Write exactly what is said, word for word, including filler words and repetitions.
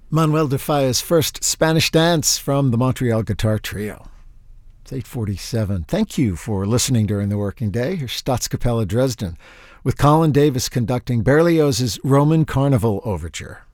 Manuel de Falla's first Spanish dance from the Montreal Guitar Trio. It's eight forty-seven. Thank you for listening during the working day. Here's Staatskapelle Dresden with Colin Davis conducting Berlioz's Roman Carnival Overture.